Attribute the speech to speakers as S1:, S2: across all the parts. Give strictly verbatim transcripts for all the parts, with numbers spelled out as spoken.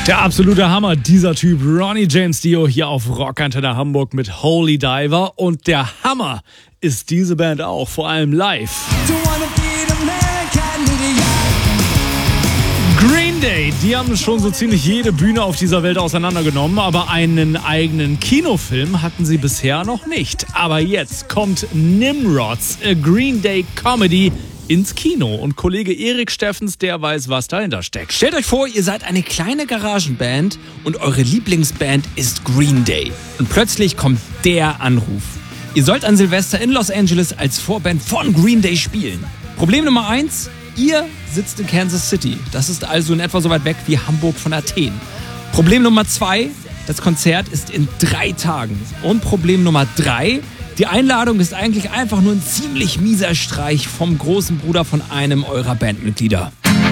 S1: Der absolute Hammer, dieser Typ, Ronnie James Dio, hier auf Rockantenne Hamburg mit Holy Diver. Und der Hammer ist diese Band auch, vor allem live. Green Day, die haben schon so ziemlich jede Bühne auf dieser Welt auseinandergenommen, aber einen eigenen Kinofilm hatten sie bisher noch nicht. Aber jetzt kommt Nimrods, a Green Day Comedy, ins Kino. Und Kollege Erik Steffens, der weiß, was dahinter steckt.
S2: Stellt euch vor, ihr seid eine kleine Garagenband und eure Lieblingsband ist Green Day. Und plötzlich kommt der Anruf. Ihr sollt an Silvester in Los Angeles als Vorband von Green Day spielen. Problem Nummer eins, ihr sitzt in Kansas City. Das ist also in etwa so weit weg wie Hamburg von Athen. Problem Nummer zwei, das Konzert ist in drei Tagen. Und Problem Nummer drei, die Einladung ist eigentlich einfach nur ein ziemlich mieser Streich vom großen Bruder von einem eurer Bandmitglieder.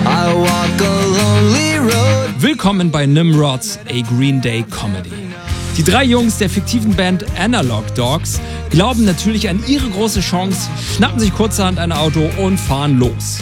S2: Willkommen bei Nimrods, a Green Day Comedy. Die drei Jungs der fiktiven Band Analog Dogs glauben natürlich an ihre große Chance, schnappen sich kurzerhand ein Auto und fahren los.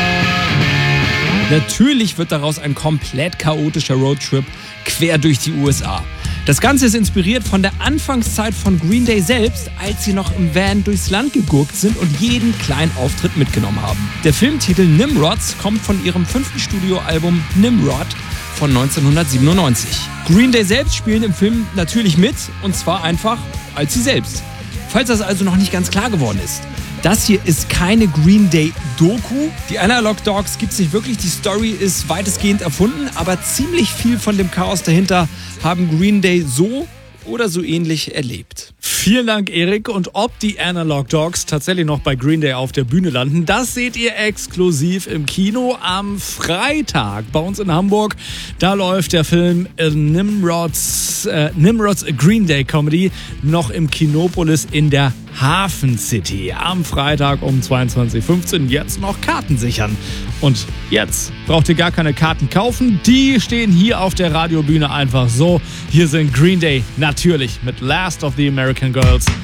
S2: Natürlich wird daraus ein komplett chaotischer Roadtrip quer durch die U S A. Das Ganze ist inspiriert von der Anfangszeit von Green Day selbst, als sie noch im Van durchs Land gegurkt sind und jeden kleinen Auftritt mitgenommen haben. Der Filmtitel Nimrods kommt von ihrem fünften Studioalbum Nimrod von neunzehnhundertsiebenundneunzig. Green Day selbst spielen im Film natürlich mit, und zwar einfach als sie selbst. Falls das also noch nicht ganz klar geworden ist. Das hier ist keine Green Day-Doku. Die Analog Dogs gibt es nicht wirklich. Die Story ist weitestgehend erfunden, aber ziemlich viel von dem Chaos dahinter haben Green Day so oder so ähnlich erlebt.
S1: Vielen Dank, Erik. Und ob die Analog Dogs tatsächlich noch bei Green Day auf der Bühne landen, das seht ihr exklusiv im Kino am Freitag bei uns in Hamburg. Da läuft der Film Nimrods, äh, Nimrods a Green Day Comedy noch im Kinopolis in der Hafen City. Am Freitag um zweiundzwanzig Uhr fünfzehn jetzt noch Karten sichern. Und jetzt braucht ihr gar keine Karten kaufen. Die stehen hier auf der Radiobühne einfach so. Hier sind Green Day natürlich mit Last of the American Girls.